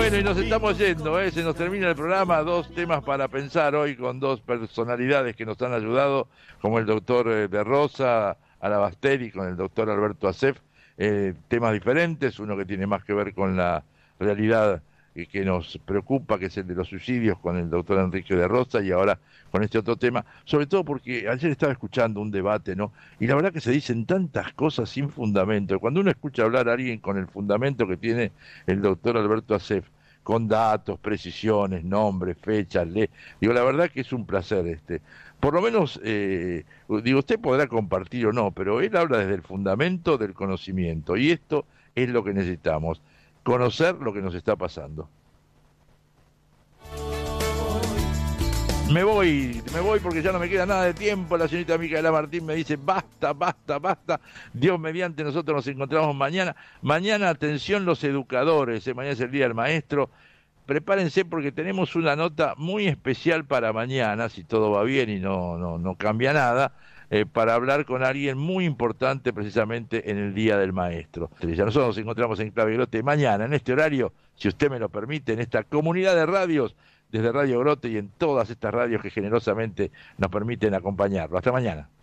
Bueno, y nos estamos yendo, se nos termina el programa. Dos temas para pensar hoy con dos personalidades que nos han ayudado, como el doctor de Rosa Alabasteri con el doctor Alberto Acef. Temas diferentes, uno que tiene más que ver con la realidad que nos preocupa, que es el de los suicidios, con el doctor Enrique de Rosa, y ahora con este otro tema, sobre todo porque ayer estaba escuchando un debate, ¿no? Y la verdad que se dicen tantas cosas sin fundamento. Cuando uno escucha hablar a alguien con el fundamento que tiene el doctor Alberto Acef, con datos, precisiones, nombres, fechas, digo, la verdad que es un placer por lo menos, digo, usted podrá compartir o no, pero él habla desde el fundamento del conocimiento, y esto es lo que necesitamos, conocer lo que nos está pasando. Me voy porque ya no me queda nada de tiempo. La señorita Micaela Martín me dice, basta, basta, basta. Dios mediante, nosotros nos encontramos mañana. Mañana, atención los educadores, mañana es el Día del Maestro. Prepárense porque tenemos una nota muy especial para mañana, si todo va bien y no cambia nada, para hablar con alguien muy importante precisamente en el Día del Maestro. Ya nosotros nos encontramos en Clave Grote mañana, en este horario, si usted me lo permite, en esta comunidad de radios, desde Radio Grote y en todas estas radios que generosamente nos permiten acompañarlo. Hasta mañana.